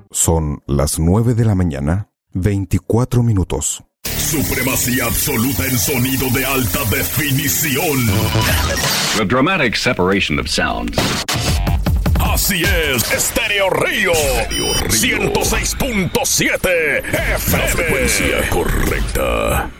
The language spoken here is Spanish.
Son las 9 de la mañana, 24 minutos. Supremacía absoluta en sonido de alta definición. The dramatic separation of sounds. Así es, Estéreo Río 106.7 FM. La frecuencia correcta.